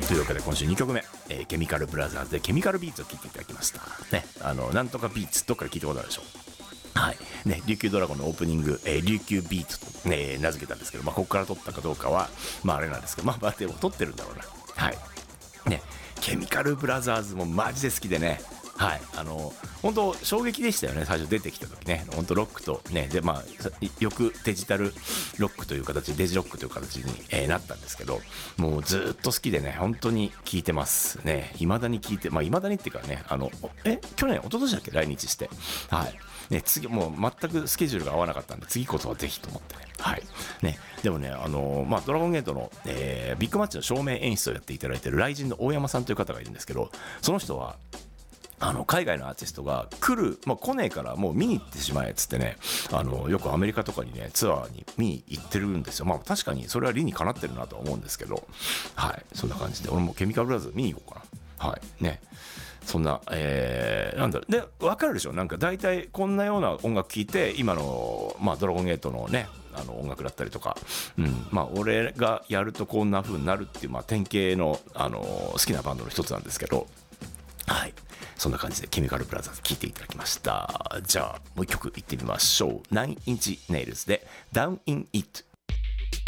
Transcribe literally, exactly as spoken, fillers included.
というわけで今週にきょくめ、えー、ケミカルブラザーズでケミカルビーツを聴いていただきましたね。あのなんとかビーツどっかで聞いたことあるでしょ。はいね、琉球ドラゴンのオープニング、えー、琉球ビーツと、ね、名付けたんですけど、まあ、ここから撮ったかどうかはまああれなんですけど、まあまあでも撮ってるんだろうな。はいね、ケミカルブラザーズもマジで好きでね、はい、あの本当衝撃でしたよね。最初出てきた時ね、本当ロックとね、でまあよくデジタルロックという形、デジロックという形に、えー、なったんですけど、もうずっと好きでね、本当に聴いてますね。未だに聴いて、まあ未だにっていうかね、あのえ去年一昨年だっけ来日して、はいね、次もう全くスケジュールが合わなかったんで、次こそはぜひと思ってね、はいね、でもね、あのまあドラゴンゲートの、えー、ビッグマッチの照明演出をやっていただいている雷神の大山さんという方がいるんですけど、その人はあの海外のアーティストが来る、まあ、来ねえからもう見に行ってしまえっつってね、あのよくアメリカとかにねツアーに見に行ってるんですよ。まあ確かにそれは理にかなってるなとは思うんですけど、はいそんな感じで俺もケミカルブラザーズ見に行こうかな。はいね、そんな、えー、なんだろうで分かるでしょ。なんか大体こんなような音楽聴いて今の、まあ、ドラゴンゲートのねあの音楽だったりとか、うん、まあ俺がやるとこんな風になるっていう、まあ、典型の、あの好きなバンドの一つなんですけど、はいそんな感じでケミカルブラザーズ聴いていただきました。じゃあもう一曲いってみましょう。ナインインチネイルズで Down in It。